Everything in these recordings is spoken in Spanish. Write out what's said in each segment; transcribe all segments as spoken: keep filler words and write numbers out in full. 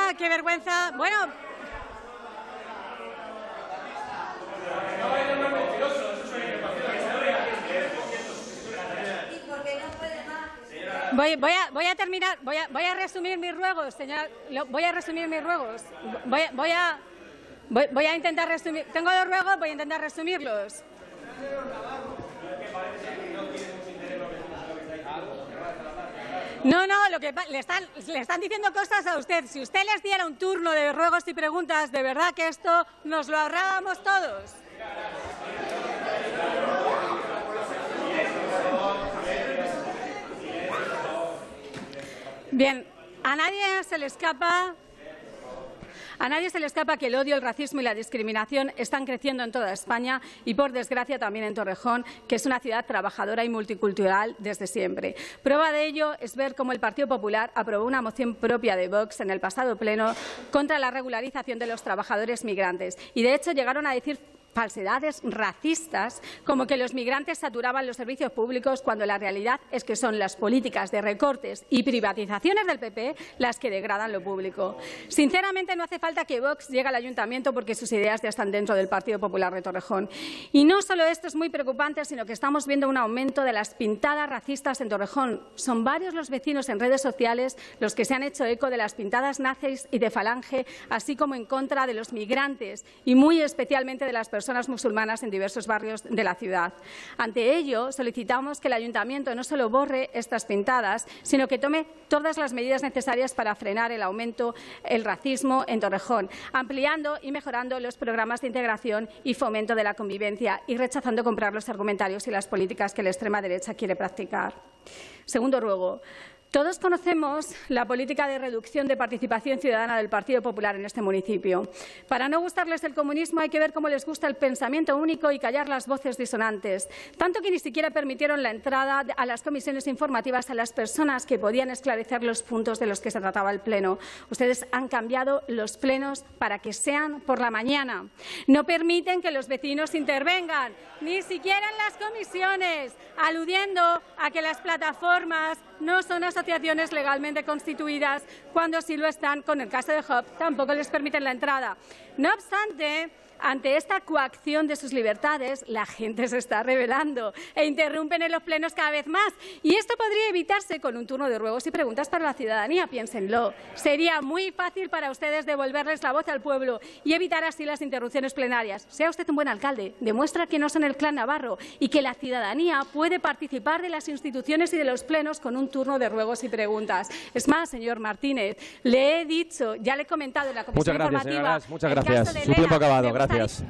qué vergüenza. Bueno. Voy, voy, a, voy a terminar, voy a, voy a resumir mis ruegos, señora. Voy a resumir mis ruegos. Voy, voy, a, voy, voy a intentar resumir. Tengo dos ruegos, voy a intentar resumirlos. No, no, lo que le están, le están diciendo cosas a usted. Si usted les diera un turno de ruegos y preguntas, de verdad que esto nos lo ahorrábamos todos. Bien, a nadie se le escapa. A nadie se le escapa que el odio, el racismo y la discriminación están creciendo en toda España y, por desgracia, también en Torrejón, que es una ciudad trabajadora y multicultural desde siempre. Prueba de ello es ver cómo el Partido Popular aprobó una moción propia de Vox en el pasado pleno contra la regularización de los trabajadores migrantes y, de hecho, llegaron a decir falsedades racistas como que los migrantes saturaban los servicios públicos, cuando la realidad es que son las políticas de recortes y privatizaciones del P P las que degradan lo público. Sinceramente, no hace falta que Vox llegue al ayuntamiento porque sus ideas ya están dentro del Partido Popular de Torrejón. Y no solo esto es muy preocupante, sino que estamos viendo un aumento de las pintadas racistas en Torrejón. Son varios los vecinos en redes sociales los que se han hecho eco de las pintadas nazis y de Falange, así como en contra de los migrantes y muy especialmente de las personas personas musulmanas en diversos barrios de la ciudad. Ante ello, solicitamos que el Ayuntamiento no solo borre estas pintadas, sino que tome todas las medidas necesarias para frenar el aumento del racismo en Torrejón, ampliando y mejorando los programas de integración y fomento de la convivencia y rechazando comprar los argumentarios y las políticas que la extrema derecha quiere practicar. Segundo ruego. Todos conocemos la política de reducción de participación ciudadana del Partido Popular en este municipio. Para no gustarles el comunismo hay que ver cómo les gusta el pensamiento único y callar las voces disonantes, tanto que ni siquiera permitieron la entrada a las comisiones informativas a las personas que podían esclarecer los puntos de los que se trataba el Pleno. Ustedes han cambiado los plenos para que sean por la mañana. No permiten que los vecinos intervengan, ni siquiera en las comisiones, aludiendo a que las plataformas no son asociaciones legalmente constituidas, cuando sí lo están. Con el caso de Hop, tampoco les permiten la entrada. No obstante, ante esta coacción de sus libertades, la gente se está rebelando e interrumpen en los plenos cada vez más. Y esto podría evitarse con un turno de ruegos y preguntas para la ciudadanía. Piénsenlo. Sería muy fácil para ustedes devolverles la voz al pueblo y evitar así las interrupciones plenarias. Sea usted un buen alcalde, demuestra que no son el clan Navarro y que la ciudadanía puede participar de las instituciones y de los plenos con un turno de ruegos y preguntas. Es más, señor Martínez, le he dicho, ya le he comentado en la comisión muchas gracias, informativa. Gas, muchas gracias. Su tiempo acabado. Gracias. Gracias.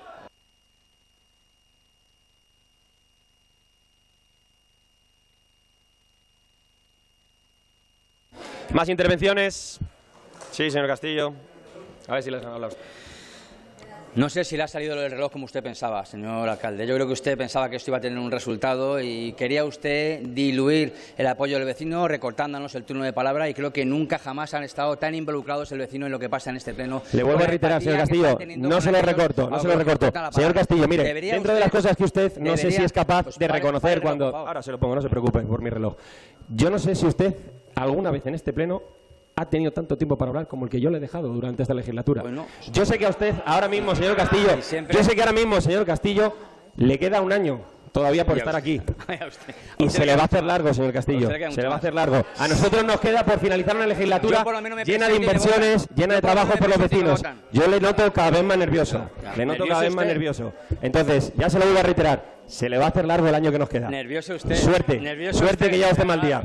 ¿Más intervenciones? Sí, señor Castillo. A ver si les han hablado. No sé si le ha salido el reloj como usted pensaba, señor alcalde. Yo creo que usted pensaba que esto iba a tener un resultado y quería usted diluir el apoyo del vecino recortándonos el turno de palabra, y creo que nunca jamás han estado tan involucrados el vecino en lo que pasa en este pleno. Le vuelvo a reiterar, señor Castillo, no se lo recorto, no se lo recorto. Señor Castillo, mire, dentro de las cosas que usted no sé si es capaz de reconocer cuando... Ahora se lo pongo, no se preocupe por mi reloj. Yo no sé si usted alguna vez en este pleno ha tenido tanto tiempo para hablar como el que yo le he dejado durante esta legislatura. Bueno, yo sé que a usted ahora mismo, señor Castillo, yo sé que ahora mismo, señor Castillo, le queda un año todavía por estar aquí. Y se le va a hacer largo, señor Castillo, se le va a hacer largo. A nosotros nos queda por finalizar una legislatura llena de inversiones, llena de trabajo por los vecinos. Yo le noto cada vez más nervioso, le noto cada vez más nervioso. Entonces, ya se lo voy a reiterar, se le va a hacer largo el año que nos queda. Nervioso usted. Suerte, suerte que ya usted mal día.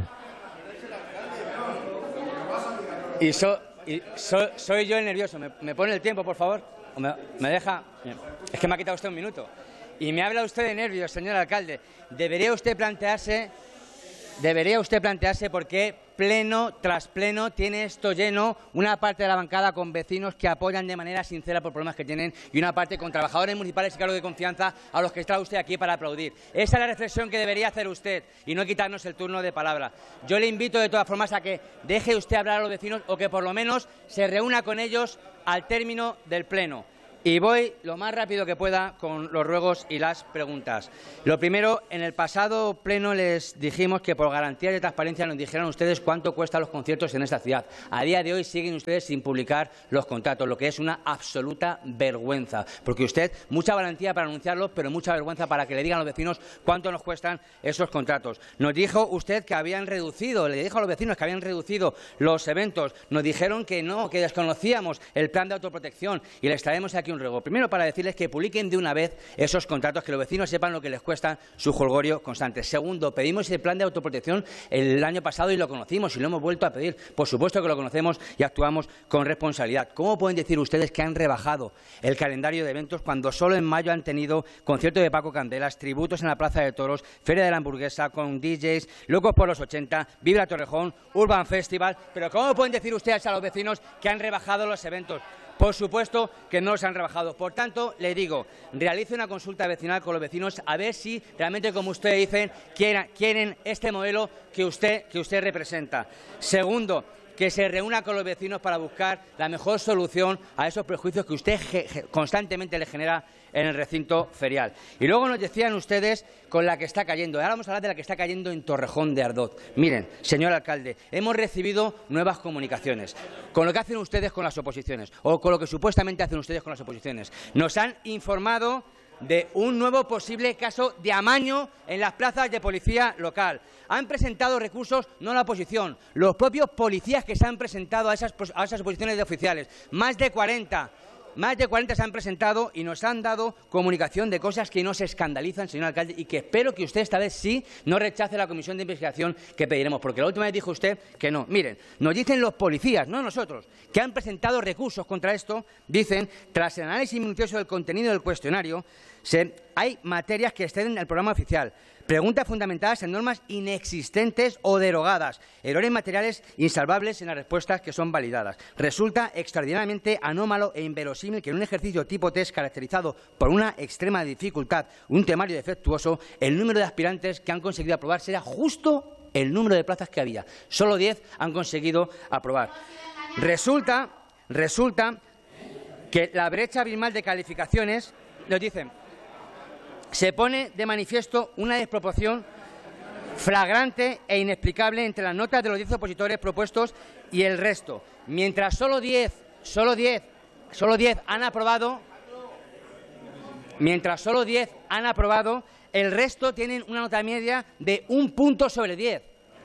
Y, so, y so, soy yo el nervioso. ¿Me, me pone el tiempo, por favor? ¿O me, me deja? Es que me ha quitado usted un minuto. Y me habla usted de nervios, señor alcalde. Debería usted plantearse, debería usted plantearse por qué pleno tras pleno tiene esto lleno, una parte de la bancada con vecinos que apoyan de manera sincera por problemas que tienen y una parte con trabajadores municipales y cargos de confianza a los que está usted aquí para aplaudir. Esa es la reflexión que debería hacer usted y no quitarnos el turno de palabra. Yo le invito de todas formas a que deje usted hablar a los vecinos o que por lo menos se reúna con ellos al término del pleno. Y voy lo más rápido que pueda con los ruegos y las preguntas. Lo primero, en el pasado pleno les dijimos que por garantías de transparencia nos dijeran ustedes cuánto cuestan los conciertos en esta ciudad. A día de hoy siguen ustedes sin publicar los contratos, lo que es una absoluta vergüenza. Porque usted, mucha valentía para anunciarlos, pero mucha vergüenza para que le digan a los vecinos cuánto nos cuestan esos contratos. Nos dijo usted que habían reducido, le dijo a los vecinos que habían reducido los eventos. Nos dijeron que no, que desconocíamos el plan de autoprotección y les traemos aquí un ruego. Primero, para decirles que publiquen de una vez esos contratos, que los vecinos sepan lo que les cuesta su jolgorio constante. Segundo, pedimos el plan de autoprotección el año pasado y lo conocimos y lo hemos vuelto a pedir. Por supuesto que lo conocemos y actuamos con responsabilidad. ¿Cómo pueden decir ustedes que han rebajado el calendario de eventos cuando solo en mayo han tenido concierto de Paco Candelas, tributos en la Plaza de Toros, Feria de la Hamburguesa con D Js, Locos por los ochenta, Vibra Torrejón, Urban Festival? Pero ¿cómo pueden decir ustedes a los vecinos que han rebajado los eventos? Por supuesto que no los han rebajado. Por tanto, le digo, realice una consulta vecinal con los vecinos a ver si realmente, como usted dice, quieren, quieren este modelo que usted, que usted representa. Segundo, que se reúna con los vecinos para buscar la mejor solución a esos prejuicios que usted constantemente le genera en el recinto ferial. Y luego nos decían ustedes con la que está cayendo. Ahora vamos a hablar de la que está cayendo en Torrejón de Ardoz. Miren, señor alcalde, hemos recibido nuevas comunicaciones con lo que hacen ustedes con las oposiciones, o con lo que supuestamente hacen ustedes con las oposiciones. Nos han informado de un nuevo posible caso de amaño en las plazas de policía local. Han presentado recursos, no la oposición, los propios policías que se han presentado a esas, a esas oposiciones de oficiales. Más de cuarenta. Más de cuarenta se han presentado y nos han dado comunicación de cosas que nos escandalizan, señor alcalde, y que espero que usted esta vez sí no rechace la comisión de investigación que pediremos, porque la última vez dijo usted que no. Miren, nos dicen los policías, no nosotros, que han presentado recursos contra esto. Dicen, tras el análisis minucioso del contenido del cuestionario, se, hay materias que exceden el programa oficial. Preguntas fundamentadas en normas inexistentes o derogadas. Errores materiales insalvables en las respuestas que son validadas. Resulta extraordinariamente anómalo e inverosímil que en un ejercicio tipo test caracterizado por una extrema dificultad, un temario defectuoso, el número de aspirantes que han conseguido aprobar será justo el número de plazas que había. Solo diez han conseguido aprobar. Resulta, resulta que la brecha abismal de calificaciones, nos dicen, se pone de manifiesto una desproporción flagrante e inexplicable entre las notas de los diez opositores propuestos y el resto. Mientras solo diez, solo diez, solo diez han aprobado, mientras solo diez han aprobado, el resto tienen una nota media de un punto sobre diez.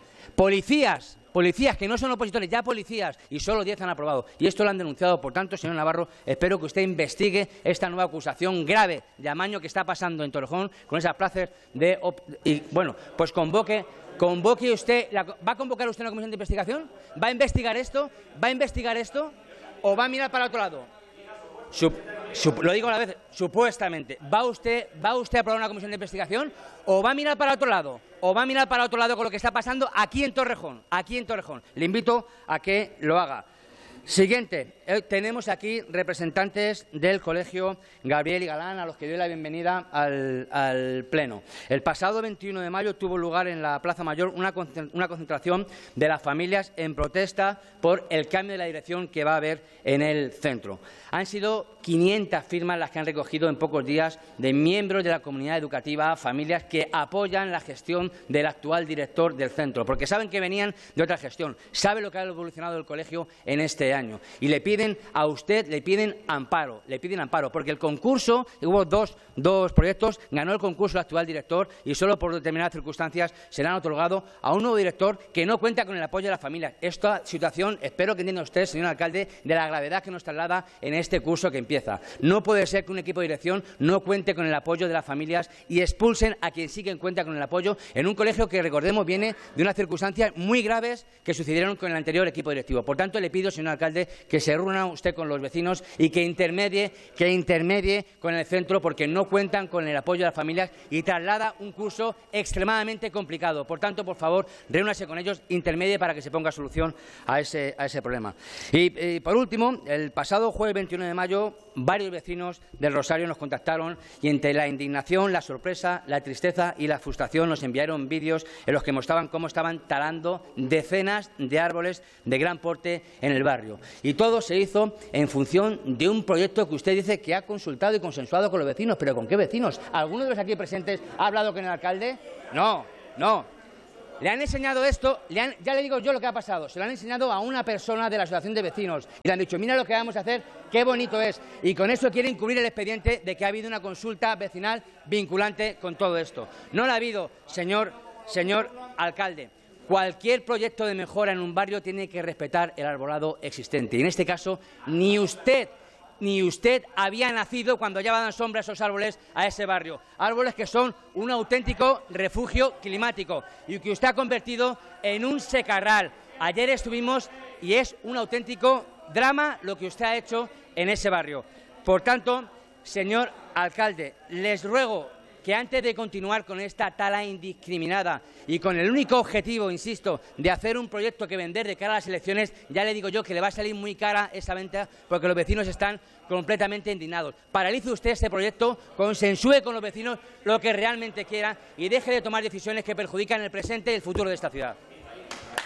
Policías, policías que no son opositores, ya policías, y solo diez han aprobado. Y esto lo han denunciado. Por tanto, señor Navarro, espero que usted investigue esta nueva acusación grave de amaño que está pasando en Torrejón con esas plazas de... Y, bueno, pues convoque, convoque usted... La, ¿Va a convocar usted una comisión de investigación? ¿Va a investigar esto? ¿Va a investigar esto? ¿O va a mirar para otro lado? Sup, sup, lo digo a la vez, supuestamente. ¿Va usted, ¿Va usted a aprobar una comisión de investigación? ¿O va a mirar para otro lado? ¿O va a mirar para otro lado con lo que está pasando aquí en Torrejón? Aquí en Torrejón. Le invito a que lo haga. Siguiente. Eh, tenemos aquí representantes del Colegio Gabriel y Galán, a los que doy la bienvenida al, al Pleno. El pasado veintiuno de mayo tuvo lugar en la Plaza Mayor una, una concentración de las familias en protesta por el cambio de la dirección que va a haber en el centro. Han sido quinientas firmas las que han recogido en pocos días de miembros de la comunidad educativa, familias que apoyan la gestión del actual director del centro, porque saben que venían de otra gestión, saben lo que ha evolucionado el colegio en este año y le piden a usted, le piden amparo, le piden amparo, porque el concurso, hubo dos, dos proyectos, ganó el concurso el actual director y solo por determinadas circunstancias se le han otorgado a un nuevo director que no cuenta con el apoyo de las familias. Esta situación, espero que entienda usted, señor alcalde, de la gravedad que nos traslada en este curso que empieza. No puede ser que un equipo de dirección no cuente con el apoyo de las familias y expulsen a quien sí que cuenta con el apoyo en un colegio que, recordemos, viene de unas circunstancias muy graves que sucedieron con el anterior equipo directivo. Por tanto, le pido, señor alcalde, que se reúna usted con los vecinos y que intermedie, que intermedie con el centro, porque no cuentan con el apoyo de las familias y traslada un curso extremadamente complicado. Por tanto, por favor, reúnase con ellos, intermedie para que se ponga solución a ese, a ese problema. Y, y por último, el pasado jueves veintiuno de mayo, varios vecinos del Rosario nos contactaron y entre la indignación, la sorpresa, la tristeza y la frustración nos enviaron vídeos en los que mostraban cómo estaban talando decenas de árboles de gran porte en el barrio. Y todos se hizo en función de un proyecto que usted dice que ha consultado y consensuado con los vecinos. ¿Pero con qué vecinos? ¿Alguno de los aquí presentes ha hablado con el alcalde? No, no. Le han enseñado esto, le han, ya le digo yo lo que ha pasado, se lo han enseñado a una persona de la asociación de vecinos y le han dicho, mira lo que vamos a hacer, qué bonito es. Y con eso quieren cubrir el expediente de que ha habido una consulta vecinal vinculante con todo esto. No la ha habido, señor, señor alcalde. Cualquier proyecto de mejora en un barrio tiene que respetar el arbolado existente. Y en este caso, ni usted... ni usted había nacido cuando ya daban sombra esos árboles a ese barrio. Árboles que son un auténtico refugio climático y que usted ha convertido en un secarral. Ayer estuvimos y es un auténtico drama lo que usted ha hecho en ese barrio. Por tanto, señor alcalde, les ruego que antes de continuar con esta tala indiscriminada y con el único objetivo, insisto, de hacer un proyecto que vender de cara a las elecciones, ya le digo yo que le va a salir muy cara esa venta porque los vecinos están completamente indignados. Paralice usted este proyecto, consensúe con los vecinos lo que realmente quiera y deje de tomar decisiones que perjudican el presente y el futuro de esta ciudad.